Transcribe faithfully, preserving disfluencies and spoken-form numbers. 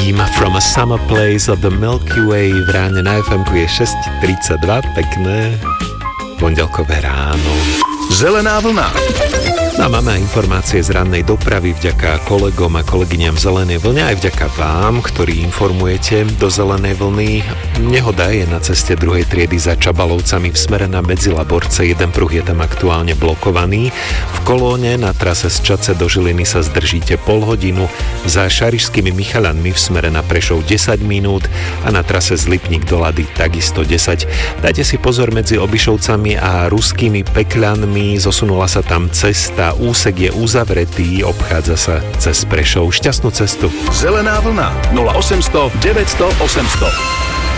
Dream from a Summer Place of the Milky Way v ráne na ef emku je šesť tridsaťdva, pekné pondelkové ráno. Zelená vlna. No a máme informácie z rannej dopravy vďaka kolegom a kolegyňam Zelenej vlne, aj vďaka vám, ktorí informujete do Zelenej vlny. Nehoda je na ceste druhej triedy za Čabalovcami v smere na Medzilaborce. Jeden pruh je tam aktuálne blokovaný. V kolóne na trase z Čadce do Žiliny sa zdržíte pol hodinu, za Šarišskými Michaľanmi v smere na Prešov desať minút a na trase z Lipník do Lady takisto desať. Dajte si pozor medzi Obišovcami a Ruskými Pekľanmi, zosunula sa tam cesta, úsek je uzavretý, obchádza sa cez Prešov. Šťastnú cestu. Zelená vlna nula osemsto deväťsto osemsto.